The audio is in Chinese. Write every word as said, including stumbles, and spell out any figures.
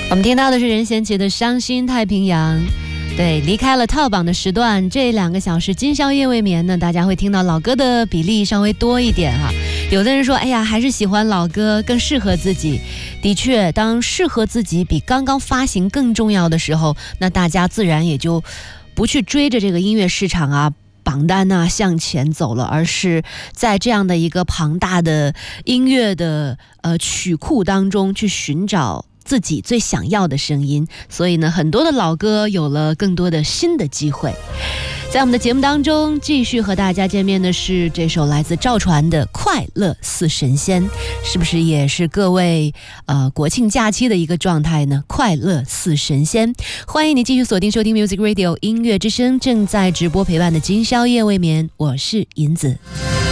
我们听到的是任贤齐的《伤心太平洋》。对，离开了套榜的时段，这两个小时今宵夜未眠呢，大家会听到老歌的比例稍微多一点哈。有的人说，哎呀，还是喜欢老歌更适合自己。的确，当适合自己比刚刚发行更重要的时候，那大家自然也就不去追着这个音乐市场啊榜单啊向前走了，而是在这样的一个庞大的音乐的呃曲库当中去寻找自己最想要的声音。所以呢，很多的老歌有了更多的新的机会。在我们的节目当中，继续和大家见面的是这首来自赵传的《快乐似神仙》，是不是也是各位呃国庆假期的一个状态呢？快乐似神仙，欢迎你继续锁定收听 Music Radio 音乐之声，正在直播陪伴的今宵夜未眠，我是银子。